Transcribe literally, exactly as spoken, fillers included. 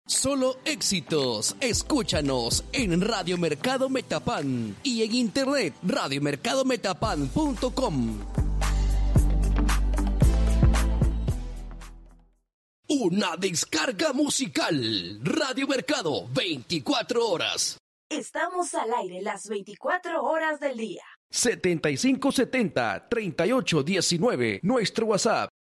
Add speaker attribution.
Speaker 1: Solo éxitos. Escúchanos en Radio Mercado Metapan y en internet radio mercado metapan punto com. Una descarga musical. Radio Mercado, veinticuatro horas.
Speaker 2: Estamos al aire las veinticuatro horas del día.
Speaker 1: setenta y cinco setenta, treinta y ocho diecinueve, nuestro WhatsApp.